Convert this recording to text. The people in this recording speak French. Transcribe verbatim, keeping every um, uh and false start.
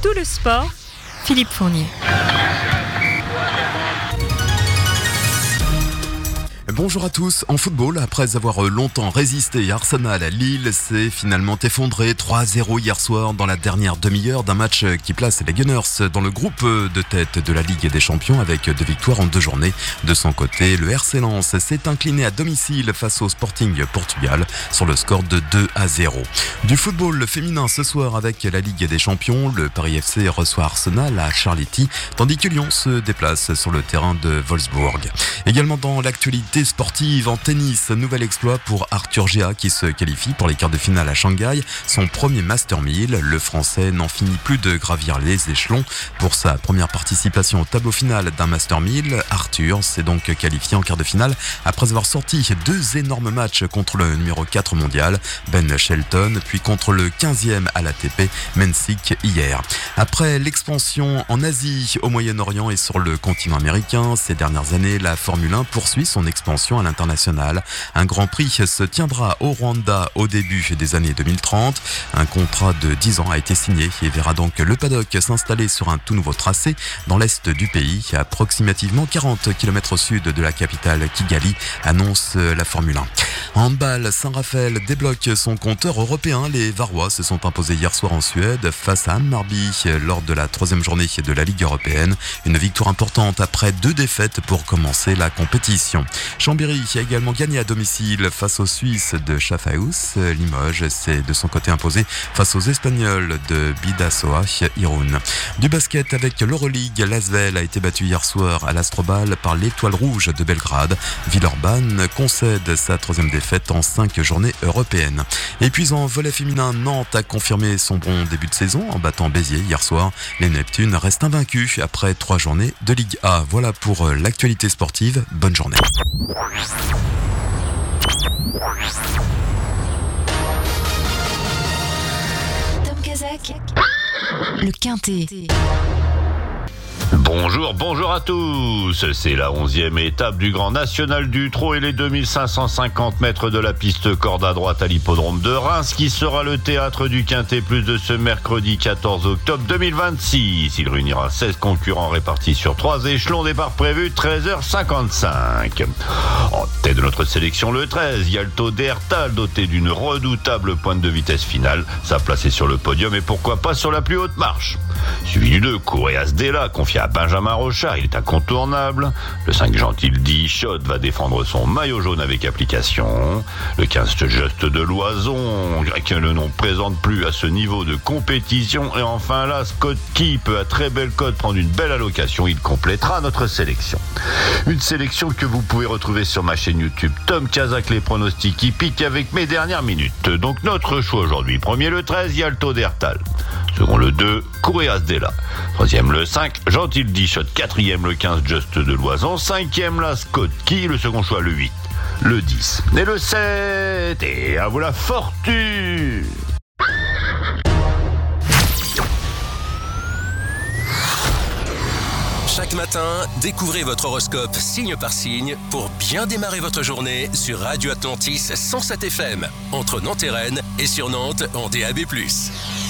tout le sport, Philippe Fournier. Bonjour à tous. En football, après avoir longtemps résisté, Arsenal à Lille s'est finalement effondré trois à zéro hier soir dans la dernière demi-heure d'un match qui place les Gunners dans le groupe de tête de la Ligue des Champions avec deux victoires en deux journées. De son côté, le R C Lens s'est incliné à domicile face au Sporting Portugal sur le score de deux à zéro. Du football féminin ce soir avec la Ligue des Champions, le Paris F C reçoit Arsenal à Charletti, tandis que Lyon se déplace sur le terrain de Wolfsburg. Également dans l'actualité sportive en tennis, nouvel exploit pour Arthur Géa qui se qualifie pour les quarts de finale à Shanghai. Son premier Master mille, le Français n'en finit plus de gravir les échelons. Pour sa première participation au tableau final d'un Master mille, Arthur s'est donc qualifié en quart de finale après avoir sorti deux énormes matchs contre le numéro quatre mondial, Ben Shelton, puis contre le quinzième à l'A T P, Mensik, hier. Après l'expansion en Asie, au Moyen-Orient et sur le continent américain, ces dernières années, la Formule un poursuit son expansion à l'international. Un Grand Prix se tiendra au Rwanda au début des années deux mille trente. Un contrat de dix ans a été signé et verra donc le paddock s'installer sur un tout nouveau tracé dans l'est du pays, approximativement quarante kilomètres au sud de la capitale Kigali, annonce la Formule un. En handball, Saint-Raphaël débloque son compteur européen. Les Varois se sont imposés hier soir en Suède face à Hammarby lors de la troisième journée de la Ligue européenne. Une victoire importante après deux défaites pour commencer la compétition. Chambéry a également gagné à domicile face aux Suisses de Schaffhaus. Limoges s'est de son côté imposé face aux Espagnols de Bidasoa Irun. Du basket avec l'Euroleague, l'Asvel a été battu hier soir à l'Astrobal par l'Étoile Rouge de Belgrade. Villeurbanne concède sa troisième défaite en cinq journées européennes. Et puis en volley féminin, Nantes a confirmé son bon début de saison en battant Béziers hier soir. Les Neptunes restent invaincus après trois journées de Ligue A. Voilà pour l'actualité sportive. Bonne journée. Tom Kazak, le Quintet. Bonjour, bonjour à tous. C'est la onzième étape du Grand National du Trot et les deux mille cinq cent cinquante mètres de la piste corde à droite à l'hippodrome de Reims qui sera le théâtre du Quintet plus de ce mercredi quatorze octobre deux mille vingt-six. Il réunira seize concurrents répartis sur trois échelons. Départ prévu treize heures cinquante-cinq. En tête de notre sélection, le treize, Yalto Dertal, doté d'une redoutable pointe de vitesse finale. Sa place est sur le podium et pourquoi pas sur la plus haute marche. Suivi du deux, Coréas Della, confié à Benjamin Rochard, il est incontournable. Le cinq, Gentil Dichot va défendre son maillot jaune avec application. Le quinze, Just de Loison, que le nom présente plus à ce niveau de compétition. Et enfin là, Scott Key peut à très belle cote prendre une belle allocation. Il complétera notre sélection. Une sélection que vous pouvez retrouver sur ma chaîne YouTube Tom Kazak, les pronostics hippiques avec mes dernières minutes. Donc notre choix aujourd'hui. Premier le treize, Yalto Dertal. Second le deux, Coréas Della. Troisième le cinq, Gentil Dichot. Quatrième le quinze, Just de Loison. Cinquième la Scott Key. Le second choix le huit, le dix et le sept. Et à vous la fortune. Chaque matin, découvrez votre horoscope signe par signe pour bien démarrer votre journée sur Radio Atlantis cent sept F M, entre Nantes et Rennes et sur Nantes en D A B plus.